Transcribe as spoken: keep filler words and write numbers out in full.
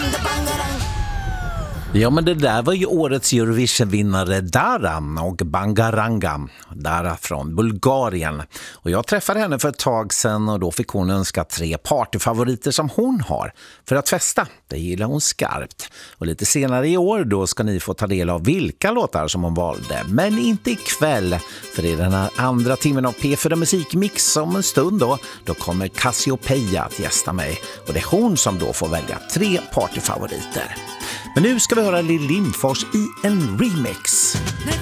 Ja, men det där var ju årets Eurovision-vinnare Dara och Bangaranga. Dara från Bulgarien. Och jag träffade henne för ett tag sedan och då fick hon önska tre partyfavoriter som hon har för att festa. Det gillar hon skarpt. Och lite senare i år då ska ni få ta del av vilka låtar som hon valde. Men inte ikväll, för det är den här andra timmen av P fyra Musikmix om en stund då. Då kommer Cassiopeia att gästa mig. Och det är hon som då får välja tre partyfavoriter. Men nu ska vi höra Lill Lindfors i en remix.